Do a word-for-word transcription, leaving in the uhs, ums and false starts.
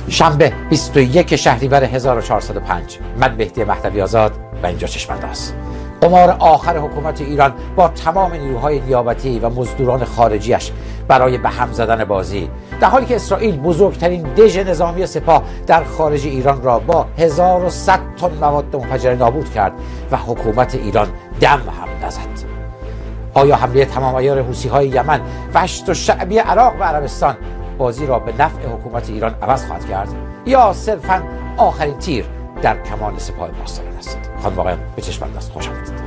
شنبه بیست و یک شهریور هزار و چهارصد و پنج. من مهدی مهدوی آزاد و اینجا چشم‌انداز. قمار آخر حکومت ایران با تمام نیروهای نیابتی و مزدوران خارجیش برای به هم زدن بازی، در حالی که اسرائیل بزرگترین دژ نظامی سپاه در خارج ایران را با هزار و صد تن مواد منفجره نابود کرد و حکومت ایران دم هم نزد. آیا حمله تمام عیار حوثی‌های یمن و هشت شعبی عراق و عربستان بازی را به نفع حکومت ایران عوض خواهد کرد یا صرفاً آخرین تیر در کمان سپاه پاسداران است؟ خانم آقایان، به چشم انداز. خوش آمدید.